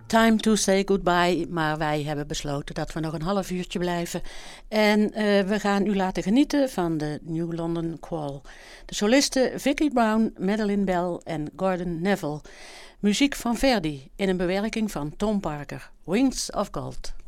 time to say goodbye. Maar wij hebben besloten dat we nog een half uurtje blijven. En we gaan u laten genieten van de New London Call. De solisten Vicki Brown, Madeleine Bell en Gordon Neville. Muziek van Verdi in een bewerking van Tom Parker. Wings of Gold.